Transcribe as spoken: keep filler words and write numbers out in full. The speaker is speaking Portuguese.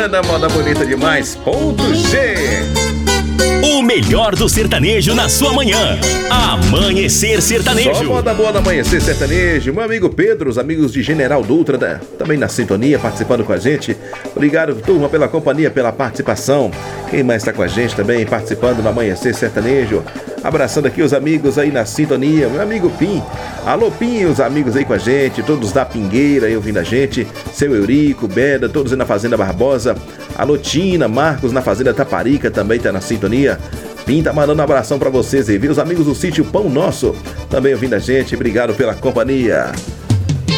bacana, moda bonita demais. Ponto G. O melhor do sertanejo na sua manhã. Amanhecer Sertanejo. Só moda boa no Amanhecer Sertanejo. Meu amigo Pedro, os amigos de General Dutra, né? Também na sintonia, participando com a gente. Obrigado, turma, pela companhia, pela participação. Quem mais está com a gente também, participando no Amanhecer Sertanejo? Abraçando aqui os amigos aí na sintonia. Meu amigo Pim. Alô, Pim, os amigos aí com a gente. Todos da Pingueira aí ouvindo a gente. Seu Eurico, Beda, todos aí na Fazenda Barbosa. Alô, Tina, Marcos na Fazenda Taparica também tá na sintonia. Pim tá mandando um abração pra vocês aí, viu? Os amigos do sítio Pão Nosso também ouvindo a gente. Obrigado pela companhia.